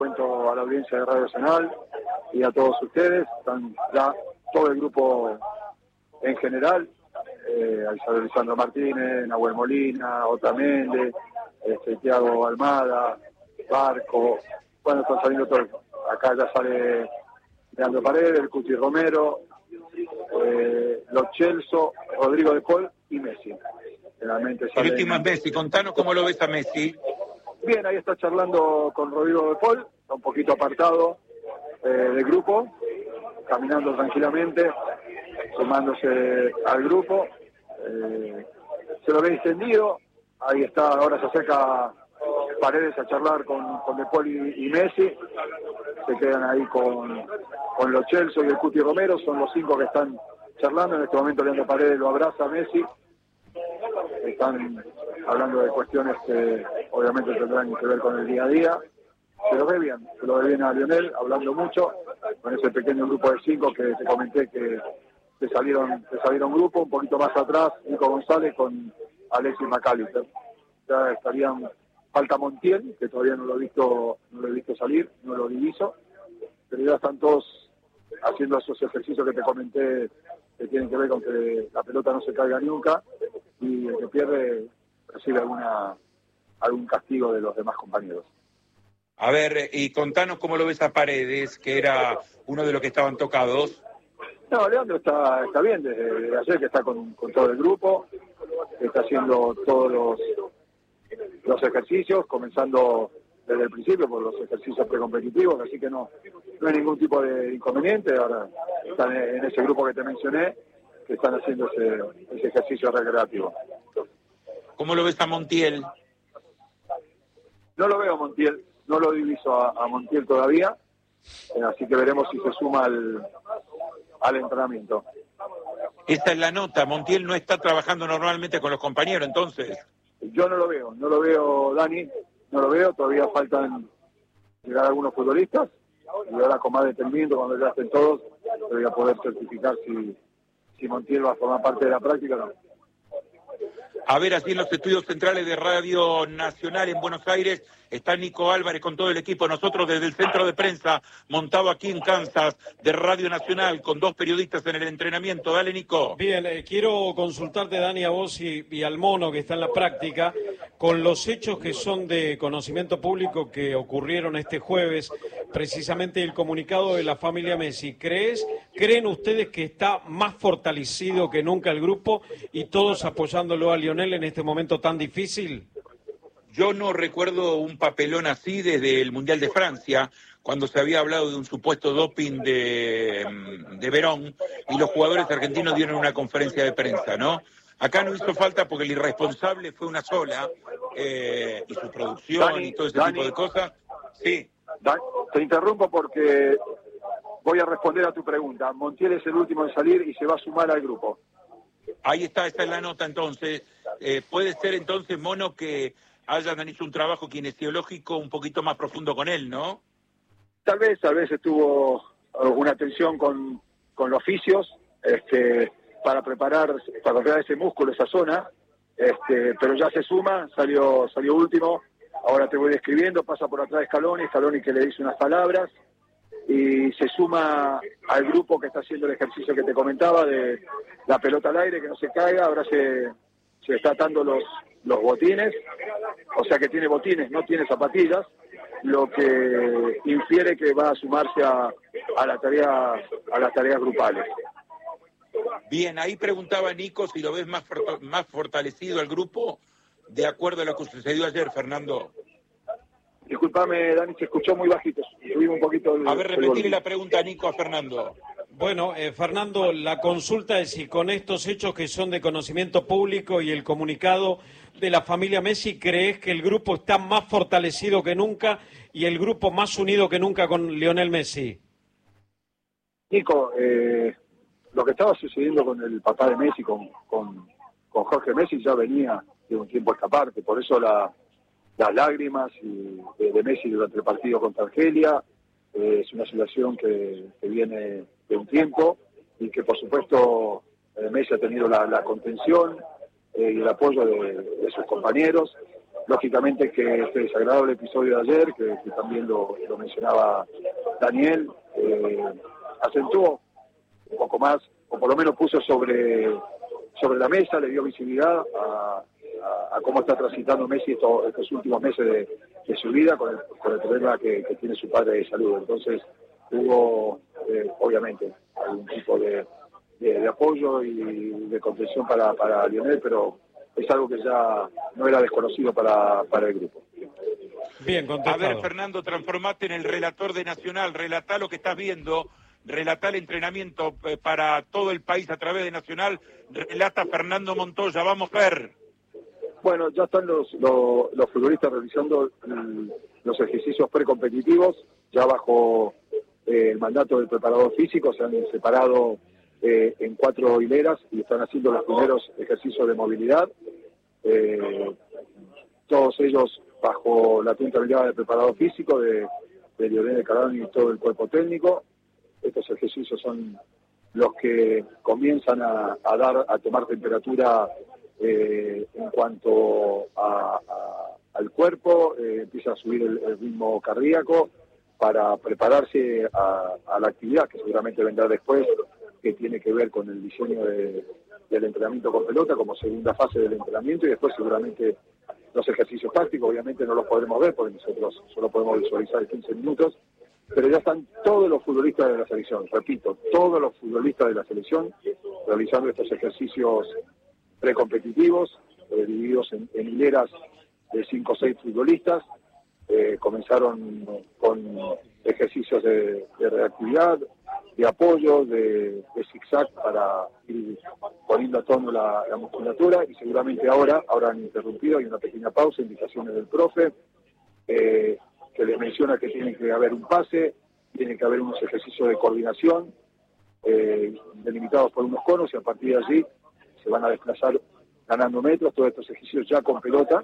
Cuento a la audiencia de Radio Nacional y a todos ustedes, están ya todo el grupo en general, a Isabel Lisandro Martínez, Nahuel Molina, Otamendi, Thiago Almada, Barco, bueno, están saliendo todos. Acá ya sale Leandro Paredes, el Cuti Romero, Lo Celso, Rodrigo de Paul y Messi. Generalmente el último es Messi, contanos cómo lo ves a Messi. Bien, ahí está charlando con Rodrigo de Paul, está un poquito apartado del grupo, caminando tranquilamente, sumándose al grupo. Se lo ve extendido, ahí está, ahora se acerca Paredes a charlar con De Paul y Messi, se quedan ahí con Lo Celso y el Cuti Romero, son los 5 que están charlando. En este momento Leandro Paredes lo abraza a Messi, están hablando de cuestiones que obviamente tendrán que ver con el día a día. Se lo ve bien a Lionel, hablando mucho, con ese pequeño grupo de 5 que te comenté que salieron grupo, un poquito más atrás, Nico González con Alexis McAllister. Ya estarían, falta Montiel, que todavía no lo he visto salir, no lo diviso, pero ya están todos haciendo esos ejercicios que te comenté que tienen que ver con que la pelota no se caiga nunca y el que pierde recibe algún castigo de los demás compañeros. A ver, y contanos cómo lo ves a Paredes, que era uno de los que estaban tocados. No, Leandro está bien desde ayer, que está con todo el grupo, que está haciendo todos los ejercicios, comenzando desde el principio por los ejercicios precompetitivos, así que no hay ningún tipo de inconveniente. Ahora están en ese grupo que te mencioné, que están haciendo ese ejercicio recreativo. ¿Cómo lo ves a Montiel? No lo veo a Montiel, no lo diviso a Montiel todavía, así que veremos si se suma al entrenamiento. Esa es la nota, Montiel no está trabajando normalmente con los compañeros, entonces. Yo no lo veo, Dani, no lo veo, todavía faltan llegar algunos futbolistas, y ahora con más detenimiento, cuando ya estén todos, voy a poder certificar si Montiel va a formar parte de la práctica o no. A ver, así en los estudios centrales de Radio Nacional en Buenos Aires está Nico Álvarez con todo el equipo. Nosotros desde el centro de prensa montado aquí en Kansas de Radio Nacional con 2 periodistas en el entrenamiento. Dale, Nico. Bien, quiero consultarte, Dani, a vos y al Mono, que está en la práctica, con los hechos que son de conocimiento público que ocurrieron este jueves, precisamente el comunicado de la familia Messi. ¿Creen ustedes que está más fortalecido que nunca el grupo y todos apoyándolo a Lionel en este momento tan difícil? Yo no recuerdo un papelón así desde el Mundial de Francia, cuando se había hablado de un supuesto doping de Verón y los jugadores argentinos dieron una conferencia de prensa, ¿no? Acá no hizo falta porque el irresponsable fue una sola, y su producción Dani, y todo ese tipo de cosas. Sí. Te interrumpo porque voy a responder a tu pregunta. Montiel es el último en salir y se va a sumar al grupo. Ahí está, esta es la nota entonces. Puede ser entonces, Mono, que hayan hecho un trabajo kinesiológico un poquito más profundo con él, ¿no? Tal vez estuvo una atención con los fisios, para preparar ese músculo, esa zona, pero ya se suma, salió último. Ahora te voy describiendo, pasa por atrás Scaloni que le dice unas palabras y se suma al grupo que está haciendo el ejercicio que te comentaba de la pelota al aire, que no se caiga. Ahora se está atando los botines, o sea que tiene botines, no tiene zapatillas, lo que infiere que va a sumarse a las tareas grupales. Bien, ahí preguntaba Nico si lo ves más fortalecido al grupo, de acuerdo a lo que sucedió ayer, Fernando. Disculpame, Dani, se escuchó muy bajito. Subimos un poquito a ver, repetirle la pregunta a Nico, a Fernando. Bueno, Fernando, la consulta es si con estos hechos que son de conocimiento público y el comunicado de la familia Messi, ¿crees que el grupo está más fortalecido que nunca y el grupo más unido que nunca con Lionel Messi? Nico, lo que estaba sucediendo con el papá de Messi, con Jorge Messi, ya venía de un tiempo a esta parte, por eso las lágrimas de Messi durante el partido contra Argelia. Es una situación que viene de un tiempo y que por supuesto Messi ha tenido la contención y el apoyo de sus compañeros. lógicamente que este desagradable episodio de ayer, que también lo mencionaba Daniel, acentuó un poco más, o por lo menos puso sobre la mesa, le dio visibilidad a cómo está transitando Messi estos últimos meses de su vida con el problema que tiene su padre de salud. Entonces hubo, obviamente, algún tipo de apoyo y de contención para Lionel, pero es algo que ya no era desconocido para el grupo. Bien contestado. A ver, Fernando, transformate en el relator de Nacional, relatá lo que estás viendo, relatá el entrenamiento para todo el país a través de Nacional, relata Fernando Montoya, vamos a ver. Bueno, ya están los futbolistas realizando los ejercicios precompetitivos, ya bajo el mandato del preparador físico, se han separado en 4 hileras y están haciendo los primeros ejercicios de movilidad, todos ellos bajo la atenta mirada del preparador físico, de Lionel Scaloni y todo el cuerpo técnico. Estos ejercicios son los que comienzan a tomar temperatura en cuanto al cuerpo, empieza a subir el ritmo cardíaco para prepararse a la actividad que seguramente vendrá después, que tiene que ver con el diseño del entrenamiento con pelota como segunda fase del entrenamiento, y después seguramente los ejercicios tácticos. Obviamente no los podremos ver porque nosotros solo podemos visualizar 15 minutos, pero ya están todos los futbolistas de la selección, repito, todos los futbolistas de la selección realizando estos ejercicios precompetitivos, divididos en hileras de 5 o 6 futbolistas. Comenzaron con ejercicios de reactividad, de apoyo, de zigzag para ir poniendo a tono la musculatura, y seguramente ahora han interrumpido, hay una pequeña pausa, indicaciones del profe, que les menciona que tiene que haber un pase, tiene que haber unos ejercicios de coordinación, delimitados por unos conos, y a partir de allí se van a desplazar ganando metros, todos estos ejercicios ya con pelota,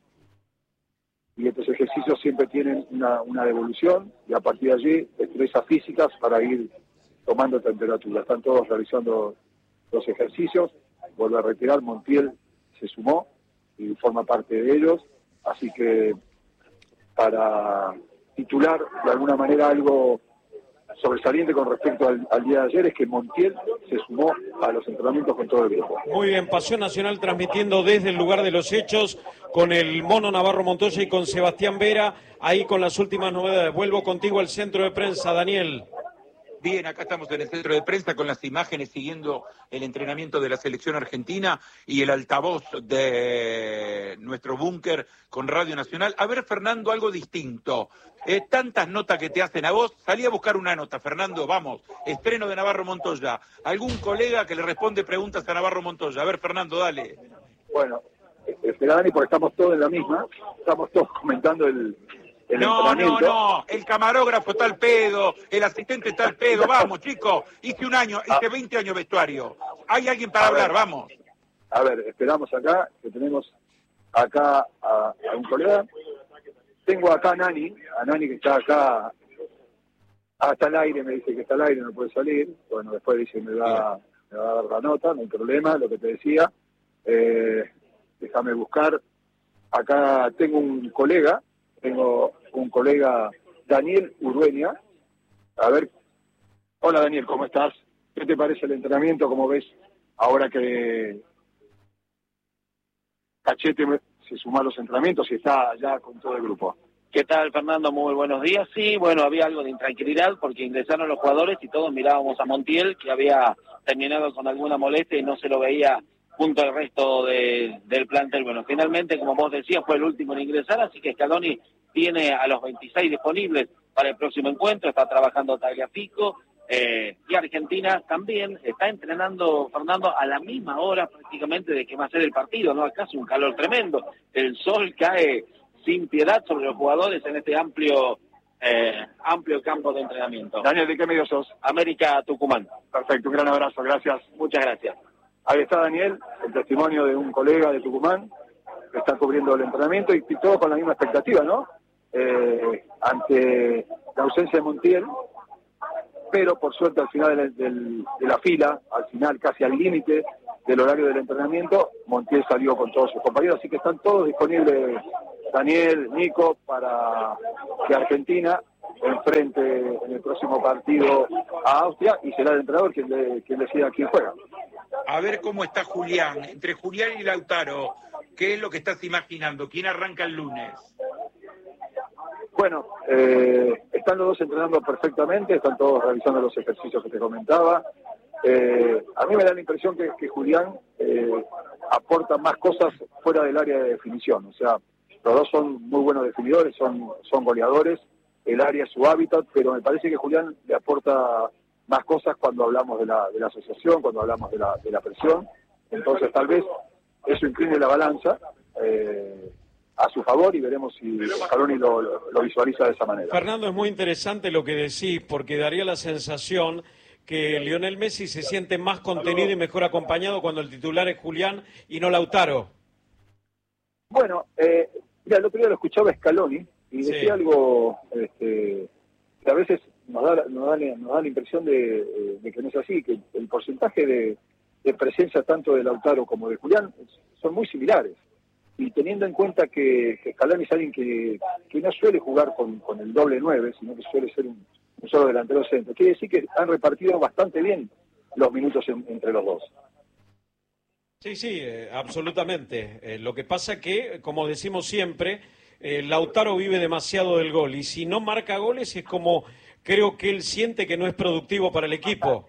y estos ejercicios siempre tienen una devolución, y a partir de allí destrezas físicas para ir tomando temperatura. Están todos realizando los ejercicios. Vuelve a retirar, Montiel se sumó y forma parte de ellos, así que para titular de alguna manera algo sobresaliente con respecto al día de ayer es que Montiel se sumó a los entrenamientos con todo el grupo. Muy bien, Pasión Nacional transmitiendo desde el lugar de los hechos con el Mono Navarro Montoya y con Sebastián Vera, ahí con las últimas novedades. Vuelvo contigo al centro de prensa, Daniel. Bien, acá estamos en el centro de prensa con las imágenes siguiendo el entrenamiento de la selección argentina y el altavoz de nuestro búnker con Radio Nacional. A ver, Fernando, algo distinto. Tantas notas que te hacen a vos. Salí a buscar una nota, Fernando, vamos. Estreno de Navarro Montoya. ¿Algún colega que le responde preguntas a Navarro Montoya? A ver, Fernando, dale. Bueno, espera, Dani, porque estamos todos en la misma. Estamos todos comentando el No, el camarógrafo está al pedo, el asistente está al pedo, vamos chicos, hice 20 años vestuario, hay alguien para hablar, vamos. A ver, esperamos acá, que tenemos acá a un colega, tengo acá a Nani que está acá, está al aire, me dice que está al aire, no puede salir, bueno, después dice me va a dar la nota, no hay problema, lo que te decía, déjame buscar, acá tengo un colega, Daniel Urdueña. A ver, hola Daniel, ¿cómo estás? ¿Qué te parece el entrenamiento? ¿Cómo ves ahora que Cachete se sumó a los entrenamientos y está ya con todo el grupo? ¿Qué tal, Fernando? Muy buenos días. Sí, bueno, había algo de intranquilidad porque ingresaron los jugadores y todos mirábamos a Montiel, que había terminado con alguna molestia y no se lo veía junto al resto del plantel. Bueno, finalmente, como vos decías, fue el último en ingresar, así que Scaloni tiene a los 26 disponibles para el próximo encuentro, está trabajando Tagliafico, y Argentina también está entrenando, Fernando, a la misma hora prácticamente de que va a ser el partido, ¿no? Acá hace un calor tremendo, el sol cae sin piedad sobre los jugadores en este amplio campo de entrenamiento. Daniel, ¿de qué medio sos? América Tucumán. Perfecto, un gran abrazo, gracias. Muchas gracias. Ahí está Daniel, el testimonio de un colega de Tucumán que está cubriendo el entrenamiento y todo con la misma expectativa, ¿no? Ante la ausencia de Montiel, pero por suerte al final de la fila, al final casi al límite del horario del entrenamiento, Montiel salió con todos sus compañeros, así que están todos disponibles, Daniel, Nico, para que Argentina enfrente en el próximo partido a Austria, y será el entrenador quien decida quién juega. A ver cómo está Julián. Entre Julián y Lautaro, ¿qué es lo que estás imaginando? ¿Quién arranca el lunes? Bueno, están los dos entrenando perfectamente, están todos realizando los ejercicios que te comentaba. A mí me da la impresión que Julián aporta más cosas fuera del área de definición. O sea, los dos son muy buenos definidores, son goleadores, el área es su hábitat, pero me parece que Julián le aporta más cosas cuando hablamos de la asociación, cuando hablamos de la presión. Entonces tal vez eso incline la balanza a su favor y veremos si Scaloni lo visualiza de esa manera. Fernando, es muy interesante lo que decís, porque daría la sensación que Lionel Messi se siente más contenido y mejor acompañado cuando el titular es Julián y no Lautaro. Bueno, mira, el otro día lo escuchaba Scaloni y decía algo que a veces nos da la impresión de que no es así, que el porcentaje de presencia tanto de Lautaro como de Julián son muy similares. Y teniendo en cuenta que Scaloni es alguien que no suele jugar con el doble 9, sino que suele ser un solo delantero centro, quiere decir que han repartido bastante bien los minutos entre los dos. Sí, absolutamente. Lo que pasa que, como decimos siempre, Lautaro vive demasiado del gol, y si no marca goles es como creo que él siente que no es productivo para el equipo.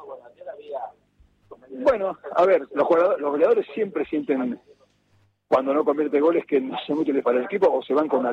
Bueno, a ver, los goleadores siempre sienten, cuando no convierte goles, que no son útiles para el equipo, o se van con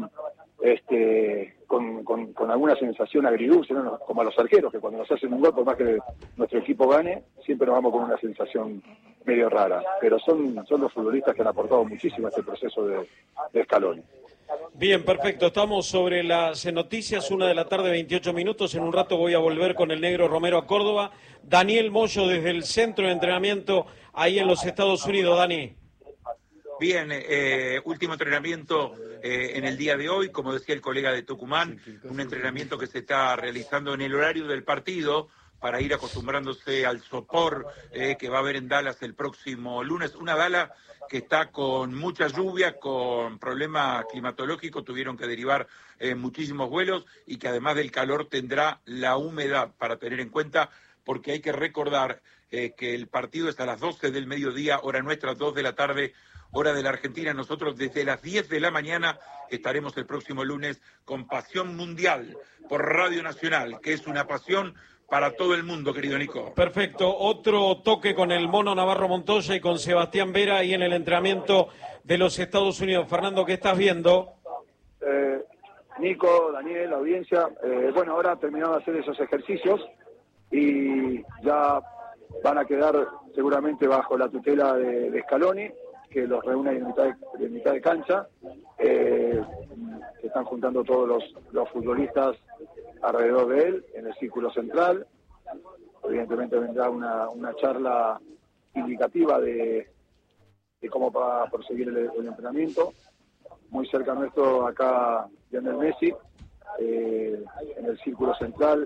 con alguna sensación agridulce, ¿no? Como a los arqueros, que cuando nos hacen un gol, por más que nuestro equipo gane, siempre nos vamos con una sensación medio rara. Pero son los futbolistas que han aportado muchísimo a este proceso de Scaloni. Bien, perfecto. Estamos sobre las noticias, 1:28 p.m. En un rato voy a volver con el negro Romero a Córdoba. Daniel Moyo desde el centro de entrenamiento ahí en los Estados Unidos. Dani. Bien, último entrenamiento en el día de hoy, como decía el colega de Tucumán, un entrenamiento que se está realizando en el horario del partido para ir acostumbrándose al sopor que va a haber en Dallas el próximo lunes. Una Dallas que está con mucha lluvia, con problemas climatológicos, tuvieron que derivar muchísimos vuelos, y que además del calor tendrá la humedad para tener en cuenta, porque hay que recordar que el partido es a las 12 del mediodía, hora nuestra, 2 de la tarde, hora de la Argentina. Nosotros desde las 10 de la mañana estaremos el próximo lunes con Pasión Mundial por Radio Nacional, que es una pasión para todo el mundo, querido Nico. Perfecto. Otro toque con el Mono Navarro Montoya y con Sebastián Vera ahí en el entrenamiento de los Estados Unidos. Fernando, ¿qué estás viendo? Nico, Daniel, la audiencia, bueno, ahora terminaron de hacer esos ejercicios y ya van a quedar seguramente bajo la tutela de Scaloni, que los reúne en mitad de cancha. Se están juntando todos los futbolistas alrededor de él, en el círculo central. Evidentemente vendrá una charla indicativa de cómo va a proseguir el entrenamiento. Muy cerca nuestro, acá Lionel Messi, en el círculo central,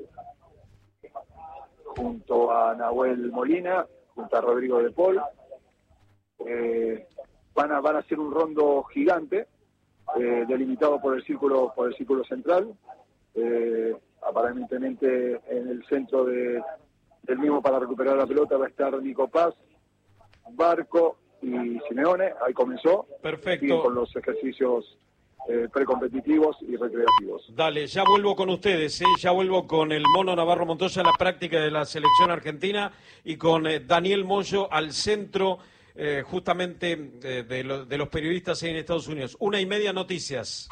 junto a Nahuel Molina, junto a Rodrigo de Paul. Van a hacer un rondo gigante, delimitado por el círculo central. Aparentemente en el centro del mismo, para recuperar la pelota, va a estar Nico Paz, Barco y Simeone. Ahí comenzó. Perfecto. Siguen con los ejercicios precompetitivos y recreativos. Dale, ya vuelvo con ustedes, ya vuelvo con el Mono Navarro Montoya a la práctica de la selección argentina y con Daniel Moyo al centro justamente de los periodistas en Estados Unidos. 1:30 noticias.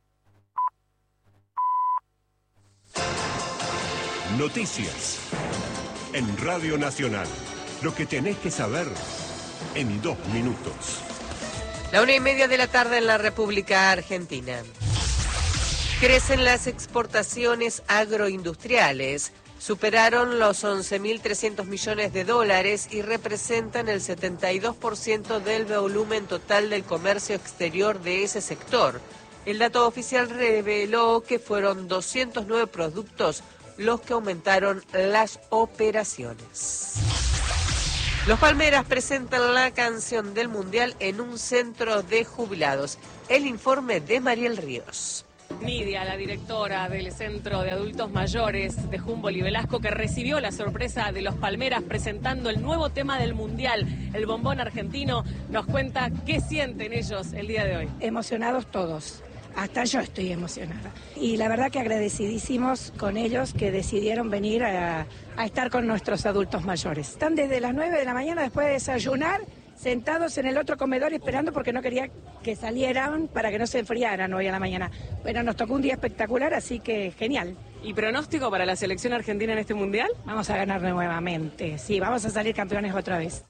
Noticias en Radio Nacional. Lo que tenés que saber en 2 minutos. 1:30 de la tarde en la República Argentina. Crecen las exportaciones agroindustriales. Superaron los 11.300 millones de dólares y representan el 72% del volumen total del comercio exterior de ese sector. El dato oficial reveló que fueron 209 productos los que aumentaron las operaciones. Los Palmeras presentan la canción del Mundial en un centro de jubilados. El informe de Mariel Ríos. Nidia, la directora del Centro de Adultos Mayores de Humboldt y Velasco, que recibió la sorpresa de los Palmeras presentando el nuevo tema del Mundial, el bombón argentino, nos cuenta qué sienten ellos el día de hoy. Emocionados todos. Hasta yo estoy emocionada. Y la verdad que agradecidísimos con ellos que decidieron venir a estar con nuestros adultos mayores. Están desde las 9 de la mañana después de desayunar, sentados en el otro comedor esperando porque no quería que salieran para que no se enfriaran hoy a la mañana. Pero nos tocó un día espectacular, así que genial. ¿Y pronóstico para la selección argentina en este Mundial? Vamos a ganar nuevamente. Sí, vamos a salir campeones otra vez.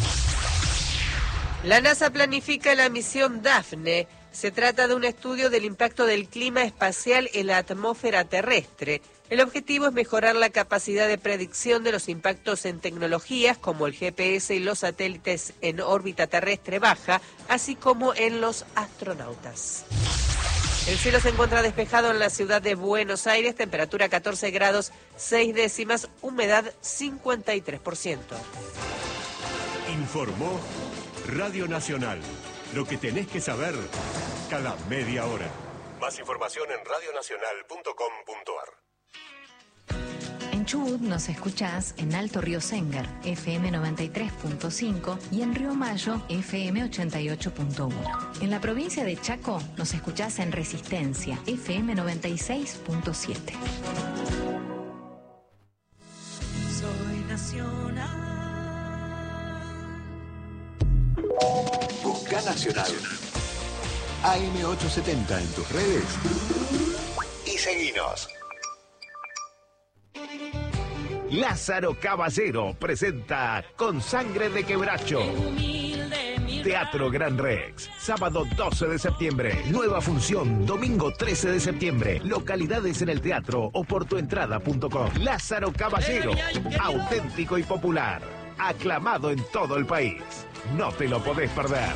La NASA planifica la misión Daphne. Se trata de un estudio del impacto del clima espacial en la atmósfera terrestre. El objetivo es mejorar la capacidad de predicción de los impactos en tecnologías como el GPS y los satélites en órbita terrestre baja, así como en los astronautas. El cielo se encuentra despejado en la ciudad de Buenos Aires, temperatura 14 grados 6 décimas, humedad 53%. Informó Radio Nacional. Lo que tenés que saber cada media hora. Más información en radionacional.com.ar. En Chubut nos escuchás en Alto Río Sengar, FM 93.5 y en Río Mayo, FM 88.1. En la provincia de Chaco nos escuchás en Resistencia, FM 96.7. Soy nacional. Busca Nacional. AM870 en tus redes y seguinos. Lázaro Caballero presenta Con Sangre de Quebracho. Teatro Gran Rex, sábado 12 de septiembre. Nueva función, domingo 13 de septiembre. Localidades en el teatro o por tuentrada.com. Lázaro Caballero, auténtico y popular. Aclamado en todo el país. No te lo podés perder.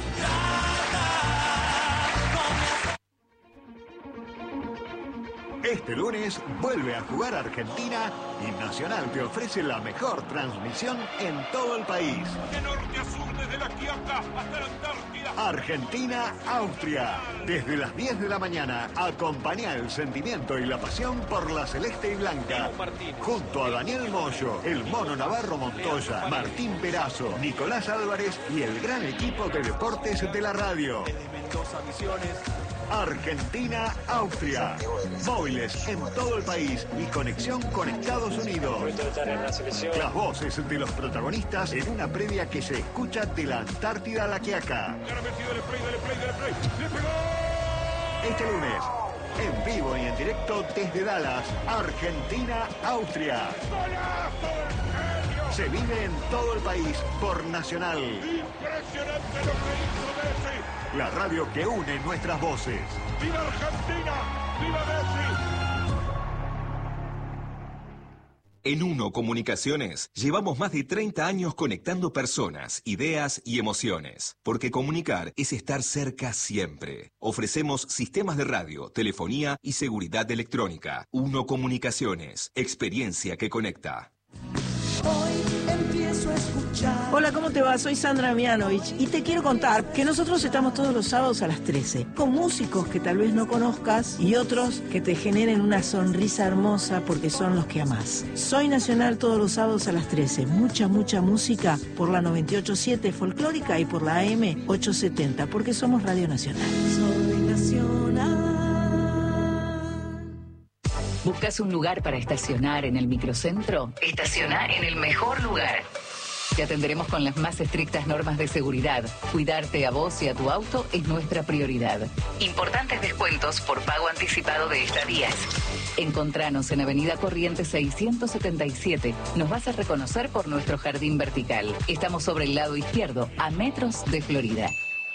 Este lunes vuelve a jugar Argentina y Nacional te ofrece la mejor transmisión en todo el país. De norte a sur, desde la Quiaca hasta la Antártida. Argentina-Austria. Desde las 10 de la mañana, acompaña el sentimiento y la pasión por la celeste y blanca. Junto a Daniel Moyo, el Mono Navarro Montoya, Martín Perazo, Nicolás Álvarez y el gran equipo de deportes de la radio. Argentina-Austria. Móviles en todo el país y conexión con Estados Unidos. Las voces de los protagonistas en una previa que se escucha de la Antártida a la Quiaca. Este lunes, en vivo y en directo desde Dallas, Argentina-Austria. Se vive en todo el país por Nacional. Impresionante lo que hizo Messi. La radio que une nuestras voces. ¡Viva Argentina! ¡Viva Messi! En Uno Comunicaciones llevamos más de 30 años conectando personas, ideas y emociones. Porque comunicar es estar cerca siempre. Ofrecemos sistemas de radio, telefonía y seguridad electrónica. Uno Comunicaciones, experiencia que conecta. Hoy empiezo a escuchar. Hola, ¿cómo te va? Soy Sandra Mianovich y te quiero contar que nosotros estamos todos los sábados a las 13 con músicos que tal vez no conozcas y otros que te generen una sonrisa hermosa porque son los que amás. Soy Nacional todos los sábados a las 13. Mucha música por la 98.7 folclórica y por la AM 870 porque somos Radio Nacional. Soy Nacional. ¿Buscas un lugar para estacionar en el microcentro? Estaciona en el mejor lugar. Te atenderemos con las más estrictas normas de seguridad. Cuidarte a vos y a tu auto es nuestra prioridad. Importantes descuentos por pago anticipado de estadías. Encontranos en Avenida Corrientes 677. Nos vas a reconocer por nuestro jardín vertical. Estamos sobre el lado izquierdo, a metros de Florida.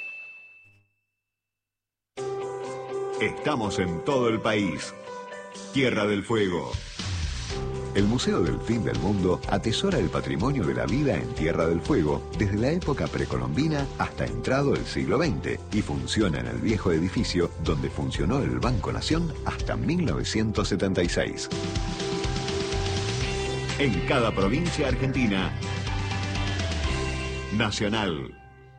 Estamos en todo el país. Tierra del Fuego. El Museo del Fin del Mundo atesora el patrimonio de la vida en Tierra del Fuego desde la época precolombina hasta entrado el siglo XX y funciona en el viejo edificio donde funcionó el Banco Nación hasta 1976. En cada provincia argentina Nacional.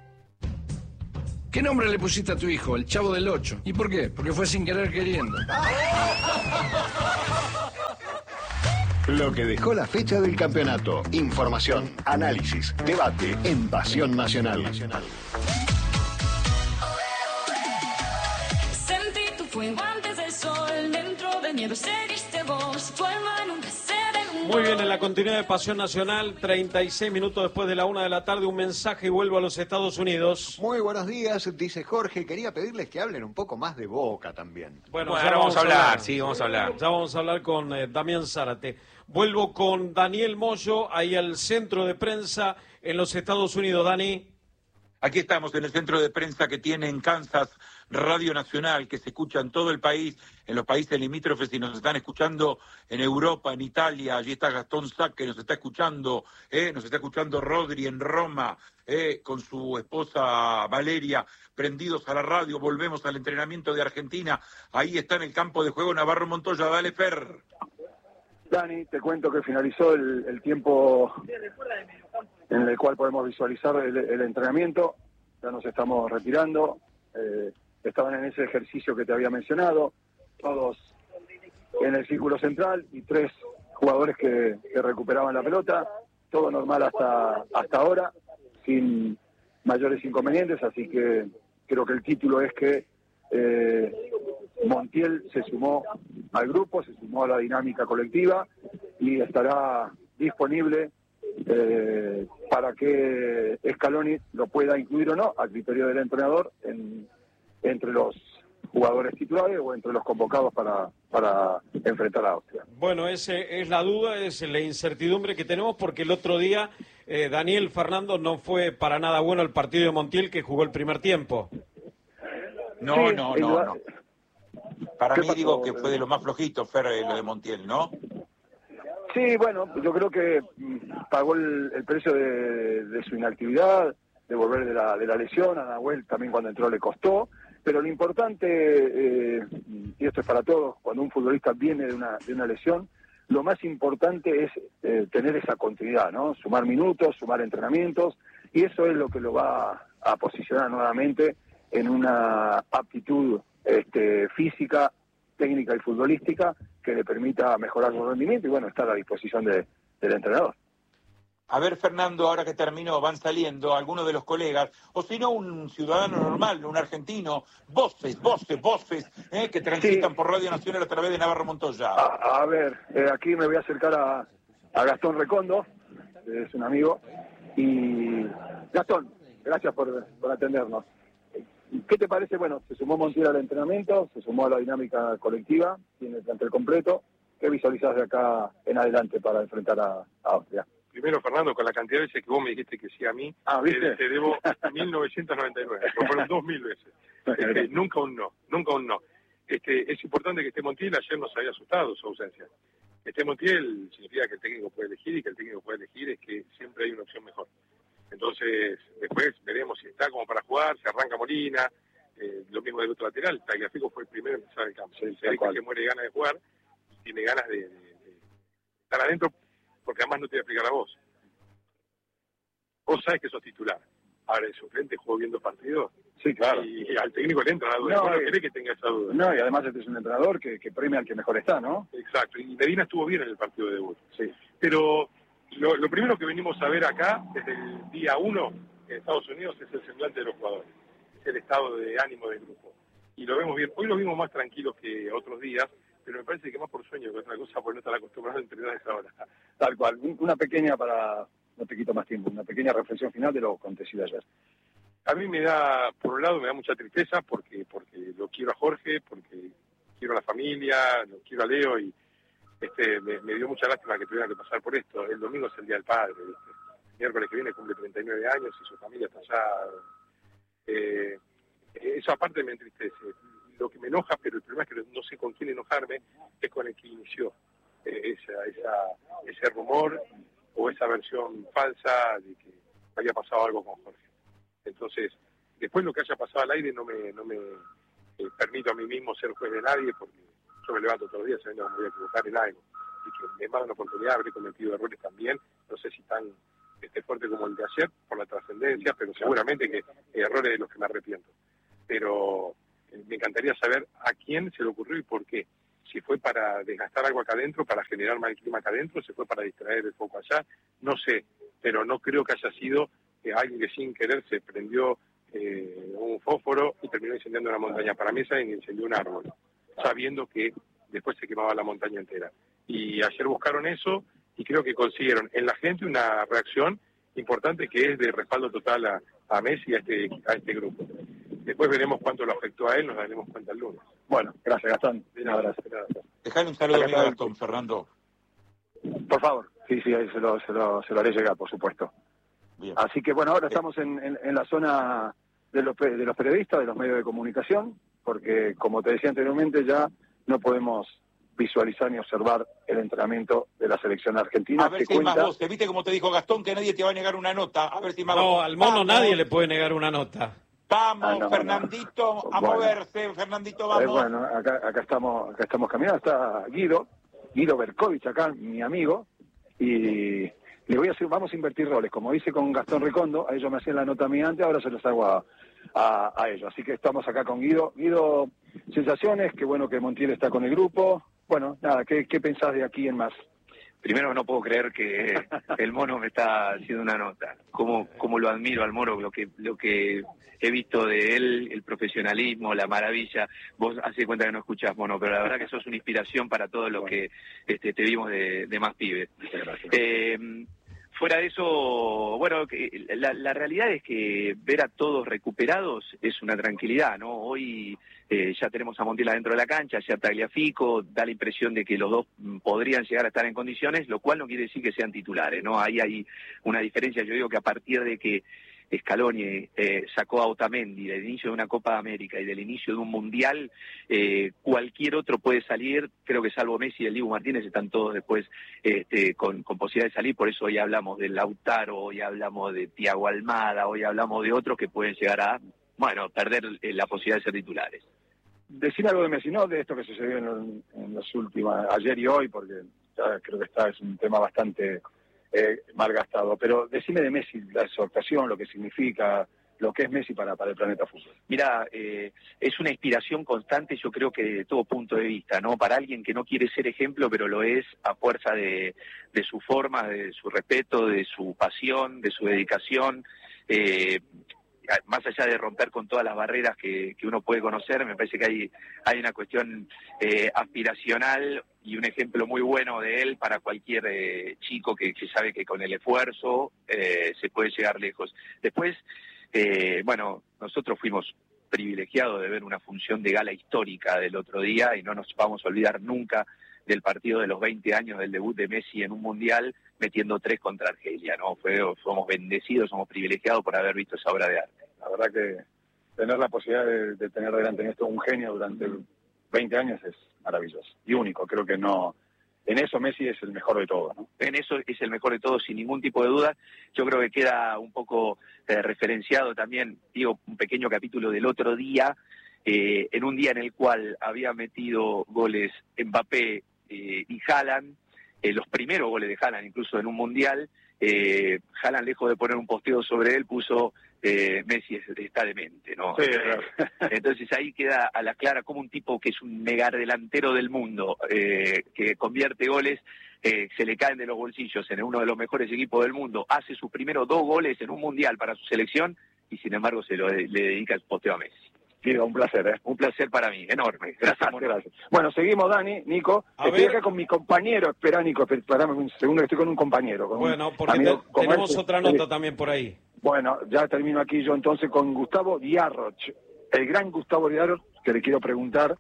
¿Qué nombre le pusiste a tu hijo? El Chavo del 8. ¿Y por qué? Porque fue sin querer queriendo. Lo que dejó la fecha del campeonato. Información, análisis, debate en Pasión Nacional. Sentí tu fuego antes del sol, dentro de miedo seguiste vos, tu alma nunca se derrumbó. Muy bien, en la continuidad de Pasión Nacional, 36 minutos después de la 1 de la tarde, un mensaje y vuelvo a los Estados Unidos. Muy buenos días, dice Jorge. Quería pedirles que hablen un poco más de Boca también. Bueno, Bueno, ya ahora vamos a hablar, sí, vamos a hablar. Ya vamos a hablar con Damián Zárate. Vuelvo con Daniel Moyo, ahí al centro de prensa en los Estados Unidos. Dani. Aquí estamos en el centro de prensa que tiene en Kansas Radio Nacional, que se escucha en todo el país, en los países limítrofes, y nos están escuchando en Europa, en Italia. Allí está Gastón Sack, que nos está escuchando Rodri en Roma, con su esposa Valeria, prendidos a la radio. Volvemos al entrenamiento de Argentina. Ahí está en el campo de juego Navarro Montoya. Dale, Fer. Dani, te cuento que finalizó el tiempo en el cual podemos visualizar el entrenamiento. Ya nos estamos retirando. Estaban en ese ejercicio que te había mencionado, todos en el círculo central y 3 jugadores que recuperaban la pelota. Todo normal hasta ahora, sin mayores inconvenientes, así que creo que el título es que Montiel se sumó al grupo, se sumó a la dinámica colectiva y estará disponible para que Scaloni lo pueda incluir o no, a criterio del entrenador, entre los jugadores titulares o entre los convocados para enfrentar a Austria. Bueno, esa es la duda, es la incertidumbre que tenemos, porque el otro día Daniel Fernando no fue para nada bueno el partido de Montiel, que jugó el primer tiempo. No. Para mí digo que fue de lo más flojito, Fer, lo de Montiel, ¿no? Sí, bueno, yo creo que pagó el precio de su inactividad, de volver de la lesión. A Nahuel también cuando entró le costó, pero lo importante, y esto es para todos, cuando un futbolista viene de una lesión, lo más importante es tener esa continuidad, ¿no? Sumar minutos, sumar entrenamientos, y eso es lo que lo va a posicionar nuevamente en una aptitud física, técnica y futbolística que le permita mejorar su rendimiento y, bueno, estar a disposición del entrenador. A ver, Fernando, ahora que terminó, van saliendo algunos de los colegas, o si no, un ciudadano normal, un argentino, voces, que transitan por Radio Nacional a través de Navarro Montoya. A ver, aquí me voy a acercar a Gastón Recondo, que es un amigo, y Gastón, gracias por atendernos. ¿Qué te parece? Bueno, se sumó Montiel al entrenamiento, se sumó a la dinámica colectiva, tiene el plantel completo. ¿Qué visualizás de acá en adelante para enfrentar a Austria? Primero, Fernando, con la cantidad de veces que vos me dijiste que sí a mí, ¿viste? te debo 1999, lo fueron 2000 veces. Nunca un no. Es importante que esté Montiel. Ayer nos había asustado su ausencia. Que esté Montiel significa que el técnico puede elegir, y que el técnico puede elegir es que siempre hay una opción mejor. Entonces, después veremos si está como para jugar, se arranca Molina, lo mismo del otro lateral. Tagliafico fue el primero en empezar el campo. Se ve que muere de ganas de jugar, tiene ganas de estar adentro, porque además no te voy a explicar a vos. Vos sabés que sos titular. Ahora, el suplente jugó viendo partidos. Sí, claro. Y al técnico le entra la duda. Vos no querés que tenga esa duda. No, y además este es un entrenador que premia al que mejor está, ¿no? Exacto. Y Medina estuvo bien en el partido de debut. Sí. Pero lo primero que venimos a ver acá, desde el día 1 en Estados Unidos, es el semblante de los jugadores. Es el estado de ánimo del grupo. Y lo vemos bien. Hoy lo vimos más tranquilos que otros días, pero me parece que más por sueño que otra cosa, porque no están acostumbrados a entrenar a esa hora. Tal cual. Una pequeña, no te quito más tiempo, una pequeña reflexión final de lo acontecido ayer. A mí me da, por un lado, me da mucha tristeza porque lo quiero a Jorge, porque quiero a la familia, lo quiero a Leo, y me dio mucha lástima que tuvieran que pasar por esto. El domingo es el Día del Padre, ¿viste? El miércoles que viene cumple 39 años y su familia está allá. Eso aparte me entristece. Lo que me enoja, pero el problema es que no sé con quién enojarme, es con el que inició ese rumor o esa versión falsa de que había pasado algo con Jorge. Entonces, después lo que haya pasado al aire no me permito a mí mismo ser juez de nadie, porque yo me levanto todos los días sabiendo que me voy a equivocar en algo y que me dan una oportunidad, habré cometido errores también, no sé si tan fuerte como el de ayer, por la trascendencia, pero seguramente que errores de los que me arrepiento. Pero me encantaría saber a quién se le ocurrió y por qué. Si fue para desgastar algo acá adentro, para generar mal clima acá adentro, si fue para distraer el foco allá, no sé, pero no creo que haya sido alguien que sin querer se prendió un fósforo y terminó incendiando una montaña. Para mí esa incendió un árbol, sabiendo que después se quemaba la montaña entera. Y ayer buscaron eso y creo que consiguieron en la gente una reacción importante que es de respaldo total a Messi y a este grupo. Después veremos cuánto lo afectó a él, nos daremos cuenta el lunes. Bueno, gracias Gastón. Un abrazo. Dejale un saludo a Gastón, Fernando. Por favor, sí, ahí se lo haré llegar, por supuesto. Bien. Así que bueno, ahora estamos en la zona de los periodistas, de los medios de comunicación, porque como te decía anteriormente ya no podemos visualizar ni observar el entrenamiento de la selección argentina. A ver si hay más voces. ¿Viste como te dijo Gastón que nadie te va a negar una nota? A ver si más No, al mono nadie le puede negar una nota. Vamos, Fernandito, a moverse. Fernandito, vamos. Bueno, acá estamos caminando. Está Guido Berkovich acá, mi amigo, y le voy a decir, vamos a invertir roles. Como hice con Gastón Recondo, a ellos me hacían la nota a mí antes, ahora se los hago a ellos. Así que estamos acá con Guido. Guido, sensaciones, qué bueno que Montiel está con el grupo. Bueno, nada, ¿qué pensás de aquí en más? Primero, no puedo creer que el mono me está haciendo una nota. Cómo lo admiro al mono, lo que he visto de él, el profesionalismo, la maravilla. Vos hace cuenta que no escuchás, mono, pero la verdad que sos una inspiración para todos los que te vimos de más pibes. Fuera de eso, bueno, la realidad es que ver a todos recuperados es una tranquilidad, ¿no? Hoy ya tenemos a Montiel adentro de la cancha, ya Tagliafico, da la impresión de que los dos podrían llegar a estar en condiciones, lo cual no quiere decir que sean titulares, ¿no? Ahí hay una diferencia. Yo digo que a partir de que Scaloni sacó a Otamendi del inicio de una Copa de América y del inicio de un Mundial, cualquier otro puede salir, creo que salvo Messi y el Dibu Martínez están todos después con posibilidad de salir, por eso hoy hablamos de Lautaro, hoy hablamos de Thiago Almada, hoy hablamos de otros que pueden llegar a, perder la posibilidad de ser titulares. Decir algo de Messi, no de esto que sucedió en los últimos, ayer y hoy, porque ya creo que es un tema bastante malgastado, pero decime de Messi, la exhortación, lo que significa, lo que es Messi para el planeta fútbol. Mira, es una inspiración constante, yo creo que de todo punto de vista, ¿no? Para alguien que no quiere ser ejemplo, pero lo es a fuerza de su forma, de su respeto, de su pasión, de su dedicación, más allá de romper con todas las barreras que uno puede conocer, me parece que hay una cuestión aspiracional y un ejemplo muy bueno de él para cualquier chico que sabe que con el esfuerzo se puede llegar lejos. Después, nosotros fuimos privilegiados de ver una función de gala histórica del otro día y no nos vamos a olvidar nunca del partido de los 20 años del debut de Messi en un Mundial, metiendo 3 contra Argelia, ¿no? Somos bendecidos, somos privilegiados por haber visto esa obra de arte. La verdad que tener la posibilidad de tener delante en esto un genio durante 20 años es maravilloso y único. Creo que no, en eso Messi es el mejor de todos, ¿no? En eso es el mejor de todos, sin ningún tipo de duda. Yo creo que queda un poco referenciado también, digo, un pequeño capítulo del otro día, en un día en el cual había metido goles Mbappé y Haaland, los primeros goles de Haaland incluso en un Mundial. Haaland, lejos de poner un posteo sobre él, puso Messi está demente, ¿no? Sí, claro. Entonces ahí queda a la clara como un tipo que es un mega delantero del mundo, que convierte goles, se le caen de los bolsillos en uno de los mejores equipos del mundo, hace sus primeros 2 goles en un Mundial para su selección y sin embargo le dedica el posteo a Messi. Sí, un placer, Un placer para mí, enorme. Gracias. Gracias. Bueno, seguimos, Dani, Nico. Estoy acá con mi compañero. Espera, Nico, esperame un segundo que estoy con un compañero. Porque tenemos otra nota también por ahí. Bueno, ya termino aquí yo entonces con Gustavo Diarroch, el gran Gustavo Diarroch, que le quiero preguntar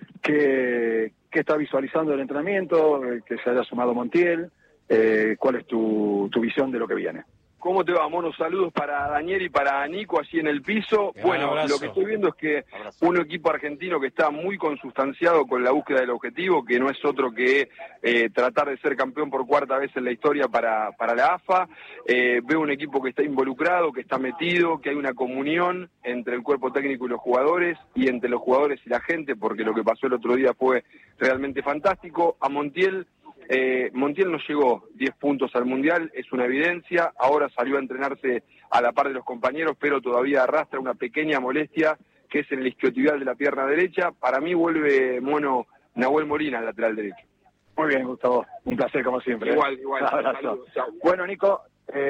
qué está visualizando el entrenamiento, que se haya sumado Montiel, cuál es tu visión de lo que viene. ¿Cómo te va, mono? Saludos para Daniel y para Nico allí en el piso. Bueno, lo que estoy viendo es que un equipo argentino que está muy consustanciado con la búsqueda del objetivo, que no es otro que tratar de ser campeón por 4ª vez en la historia para la AFA. Veo un equipo que está involucrado, que está metido, que hay una comunión entre el cuerpo técnico y los jugadores, y entre los jugadores y la gente, porque lo que pasó el otro día fue realmente fantástico. A Montiel Montiel no llegó 10 puntos al Mundial, es una evidencia, ahora salió a entrenarse a la par de los compañeros, pero todavía arrastra una pequeña molestia que es en el isquiotibial de la pierna derecha. Para mí vuelve mono Nahuel Molina al lateral derecho. Muy bien, Gustavo, un placer como siempre. Igual. Un abrazo. Bueno, Nico,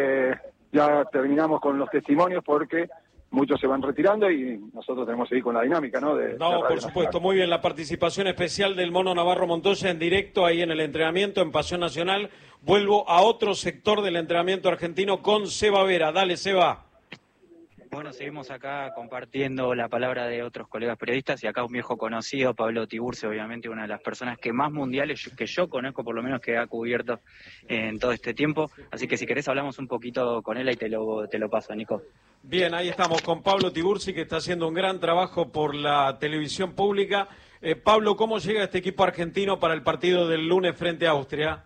ya terminamos con los testimonios porque muchos se van retirando y nosotros tenemos que seguir con la dinámica, ¿no? Por supuesto, muy bien, la participación especial del Mono Navarro Montoya en directo ahí en el entrenamiento en Pasión Nacional. Vuelvo a otro sector del entrenamiento argentino con Seba Vera. Dale, Seba. Bueno, seguimos acá compartiendo la palabra de otros colegas periodistas y acá un viejo conocido, Pablo Tiburcio, obviamente una de las personas que más mundiales que yo conozco, por lo menos que ha cubierto en todo este tiempo. Así que si querés hablamos un poquito con él y te lo paso, Nico. Bien, ahí estamos con Pablo Tiburcio, que está haciendo un gran trabajo por la televisión pública. Pablo, ¿cómo llega este equipo argentino para el partido del lunes frente a Austria?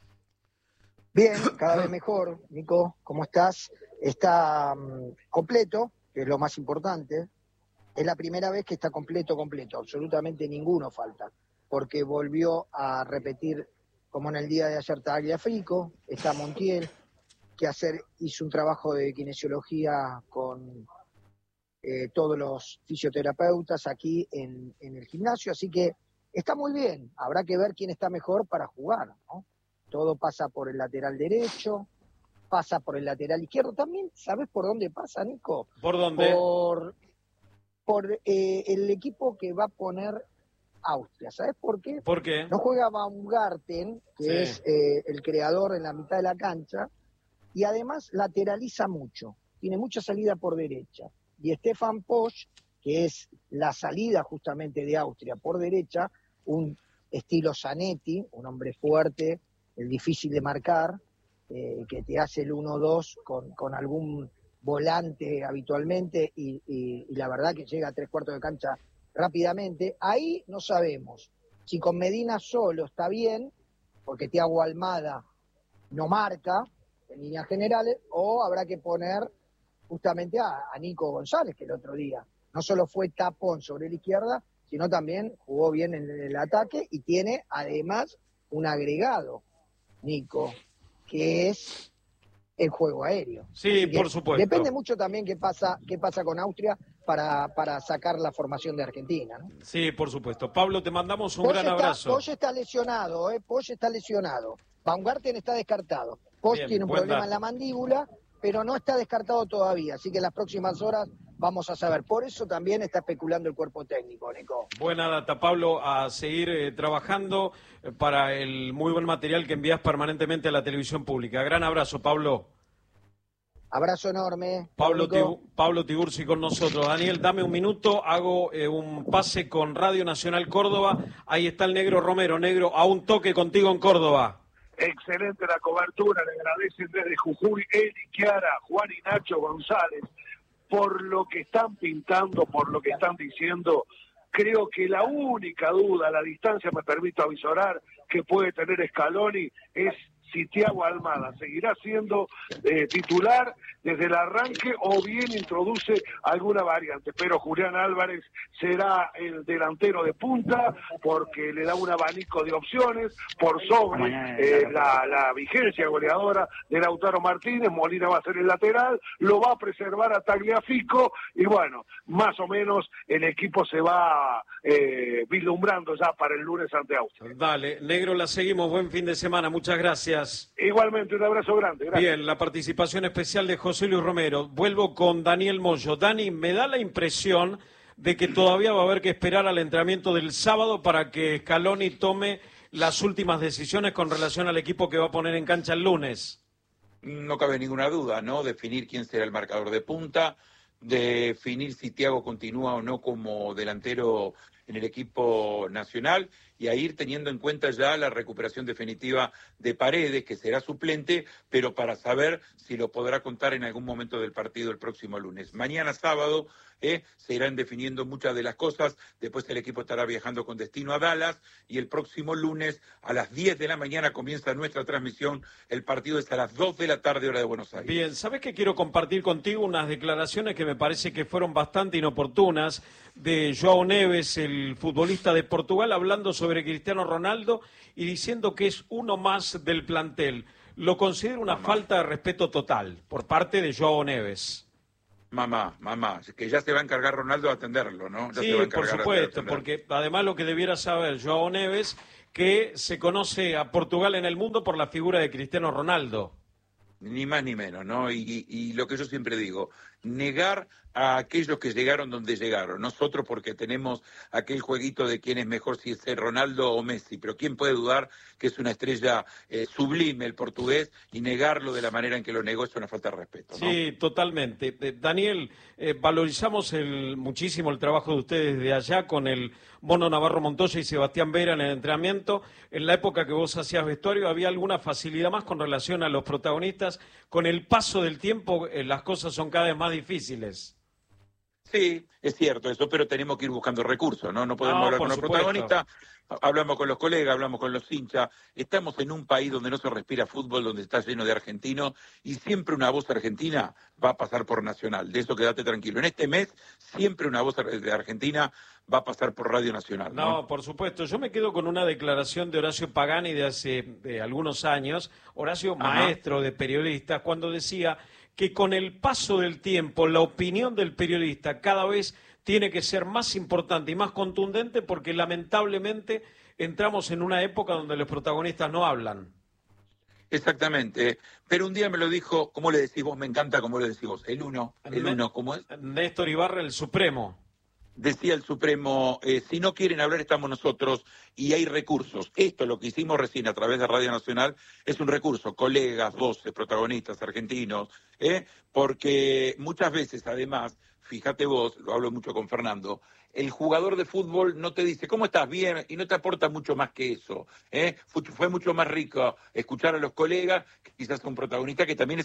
Bien, cada vez mejor. Nico, ¿cómo estás? Está completo, que es lo más importante. Es la primera vez que está completo, absolutamente ninguno falta, porque volvió a repetir, como en el día de ayer, Tagliafico, está Montiel, que hizo un trabajo de kinesiología con todos los fisioterapeutas aquí en el gimnasio, así que está muy bien. Habrá que ver quién está mejor para jugar, ¿no? Todo pasa por el lateral derecho, pasa por el lateral izquierdo. También, ¿sabes por dónde pasa, Nico? ¿Por dónde? Por el equipo que va a poner Austria. ¿Sabes por qué? ¿Por qué? No juega Baumgarten, que es el creador en la mitad de la cancha, y además lateraliza mucho. Tiene mucha salida por derecha. Y Stefan Posch, que es la salida justamente de Austria por derecha, un estilo Zanetti, un hombre fuerte, el difícil de marcar, que te hace el 1-2 con algún volante habitualmente y la verdad que llega a 3/4 de cancha rápidamente. Ahí no sabemos si con Medina solo está bien, porque Thiago Almada no marca en líneas generales, o habrá que poner justamente a Nico González, que el otro día no solo fue tapón sobre la izquierda, sino también jugó bien en el ataque y tiene además un agregado, Nico, que es el juego aéreo. Sí, por supuesto. Depende mucho también qué pasa con Austria para sacar la formación de Argentina, ¿no? Sí, por supuesto. Pablo, te mandamos un gran abrazo. Posch está lesionado, Posch está lesionado. Baumgarten está descartado. Posch tiene un problema en la mandíbula, pero no está descartado todavía, así que en las próximas horas vamos a saber. Por eso también está especulando el cuerpo técnico, Nico. Buena data, Pablo, a seguir trabajando para el muy buen material que envías permanentemente a la televisión pública. Gran abrazo, Pablo. Abrazo enorme. Pablo Tiburcio con nosotros. Daniel, dame un minuto, hago un pase con Radio Nacional Córdoba. Ahí está el Negro Romero. Negro, a un toque contigo en Córdoba. Excelente la cobertura, le agradecen desde Jujuy, Eli, Chiara, Juan y Nacho González, por lo que están pintando, por lo que están diciendo. Creo que la única duda, a la distancia me permito avisorar, que puede tener Scaloni es si Thiago Almada seguirá siendo titular desde el arranque o bien introduce alguna variante, pero Julián Álvarez será el delantero de punta porque le da un abanico de opciones por sobre la vigencia goleadora de Lautaro Martínez. Molina va a ser el lateral, lo va a preservar a Tagliafico y bueno, más o menos el equipo se va vislumbrando ya para el lunes ante Austria. Dale, Negro, la seguimos, buen fin de semana, muchas gracias. Igualmente, un abrazo grande. Gracias. Bien, la participación especial de José Luis Romero. Vuelvo con Daniel Moyo. Dani, me da la impresión de que todavía va a haber que esperar al entrenamiento del sábado para que Scaloni tome las últimas decisiones con relación al equipo que va a poner en cancha el lunes. No cabe ninguna duda, ¿no? Definir quién será el marcador de punta, definir si Thiago continúa o no como delantero en el equipo nacional y a ir teniendo en cuenta ya la recuperación definitiva de Paredes, que será suplente, pero para saber si lo podrá contar en algún momento del partido el próximo lunes. Mañana sábado se irán definiendo muchas de las cosas, después el equipo estará viajando con destino a Dallas y el próximo lunes a las 10 de la mañana comienza nuestra transmisión, el partido es a las 2 de la tarde hora de Buenos Aires. Bien, ¿sabes que quiero compartir contigo unas declaraciones que me parece que fueron bastante inoportunas de João Neves, el futbolista de Portugal, hablando sobre sobre Cristiano Ronaldo y diciendo que es uno más del plantel. Lo considero una falta de respeto total por parte de Joao Neves. Mamá, que ya se va a encargar Ronaldo de atenderlo, ¿no? Ya sí, por supuesto, porque además lo que debiera saber Joao Neves, que se conoce a Portugal en el mundo por la figura de Cristiano Ronaldo. Ni más ni menos, ¿no? Y lo que yo siempre digo, negar a aquellos que llegaron donde llegaron. Nosotros porque tenemos aquel jueguito de quién es mejor, si es Ronaldo o Messi, pero ¿quién puede dudar que es una estrella sublime el portugués y negarlo de la manera en que lo negó es una falta de respeto, ¿no? Sí, totalmente. Daniel, valorizamos muchísimo el trabajo de ustedes de allá con el Mono Navarro Montoya y Sebastián Vera en el entrenamiento. En la época que vos hacías vestuario, ¿había alguna facilidad más con relación a los protagonistas? Con el paso del tiempo, las cosas son cada vez más difíciles. Sí, es cierto eso, pero tenemos que ir buscando recursos, ¿no? No podemos hablar con los protagonistas, hablamos con los colegas, hablamos con los hinchas. Estamos en un país donde no se respira fútbol, donde está lleno de argentinos, y siempre una voz argentina va a pasar por Nacional. De eso quédate tranquilo. En este mes, siempre una voz de Argentina va a pasar por Radio Nacional, ¿no? No, por supuesto. Yo me quedo con una declaración de Horacio Pagani de hace algunos años, Horacio, maestro de periodistas, cuando decía que con el paso del tiempo la opinión del periodista cada vez tiene que ser más importante y más contundente porque lamentablemente entramos en una época donde los protagonistas no hablan. Exactamente, pero un día me lo dijo, ¿cómo le decís vos? Me encanta cómo le decís vos, el uno, ¿cómo es? Néstor Ibarra, el Supremo. Decía el Supremo, si no quieren hablar estamos nosotros y hay recursos. Esto, lo que hicimos recién a través de Radio Nacional, es un recurso, colegas, voces, protagonistas, argentinos, porque muchas veces además, fíjate vos, lo hablo mucho con Fernando, el jugador de fútbol no te dice, ¿cómo estás? Bien, y no te aporta mucho más que eso. Fue mucho más rico escuchar a los colegas, que quizás a un protagonista que también es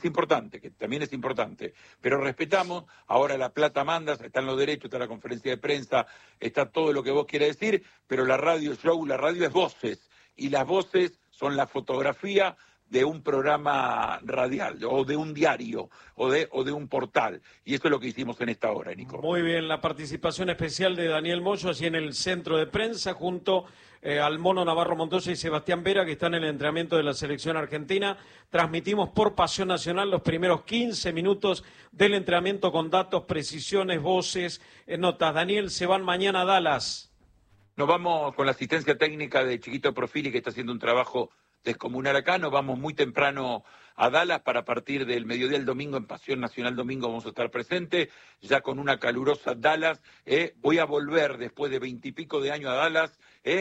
importante, pero respetamos, ahora la plata manda, están los derechos, está la conferencia de prensa, está todo lo que vos quieras decir, pero la radio show, la radio es voces, y las voces son la fotografía de un programa radial, o de un diario, o de un portal. Y eso es lo que hicimos en esta hora, Nico. Muy bien, la participación especial de Daniel Moyo allí en el centro de prensa, junto al Mono Navarro Montoya y Sebastián Vera, que están en el entrenamiento de la selección argentina. Transmitimos por Pasión Nacional los primeros 15 minutos del entrenamiento con datos, precisiones, voces, notas. Daniel, se van mañana a Dallas. Nos vamos con la asistencia técnica de Chiquito Profili, que está haciendo un trabajo descomunal acá. Nos vamos muy temprano a Dallas para partir del mediodía del domingo en Pasión Nacional domingo vamos a estar presentes, ya con una calurosa Dallas. Voy a volver después de 20 y pico de años a Dallas,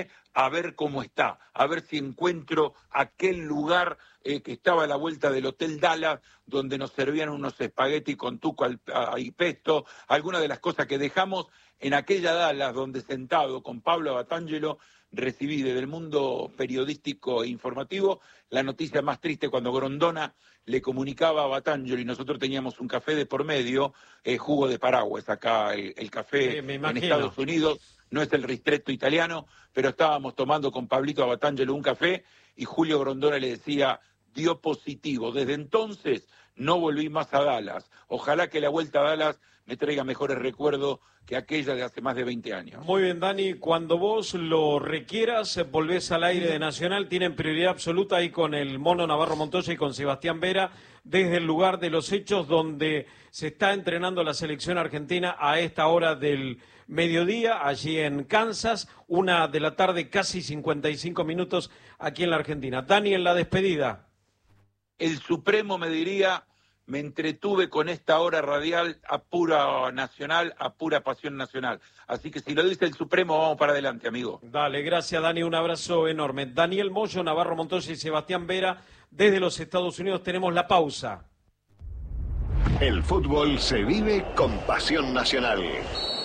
a ver cómo está, a ver si encuentro aquel lugar que estaba a la vuelta del Hotel Dallas, donde nos servían unos espagueti con tuco y pesto, algunas de las cosas que dejamos en aquella Dallas, donde sentado con Pablo Batangelo recibí desde el mundo periodístico e informativo la noticia más triste cuando Grondona le comunicaba a Batangelo y nosotros teníamos un café de por medio, jugo de Paraguas, acá el café en Estados Unidos, no es el ristretto italiano, pero estábamos tomando con Pablito Batangelo un café y Julio Grondona le decía, dio positivo. Desde entonces no volví más a Dallas. Ojalá que la vuelta a Dallas me traiga mejores recuerdos que aquella de hace más de 20 años. Muy bien, Dani, cuando vos lo requieras, volvés al aire de Nacional, tienen prioridad absoluta ahí con el Mono Navarro Montoya y con Sebastián Vera, desde el lugar de los hechos donde se está entrenando la selección argentina a esta hora del mediodía, allí en Kansas, 1 de la tarde, casi 55 minutos aquí en la Argentina. Dani, en la despedida. El Supremo me diría, me entretuve con esta hora radial a pura nacional, a pura pasión nacional. Así que si lo dice el Supremo, vamos para adelante, amigo. Dale, gracias, Dani, un abrazo enorme. Daniel Moyo, Navarro Montoya y Sebastián Vera, desde los Estados Unidos. Tenemos la pausa. El fútbol se vive con Pasión Nacional.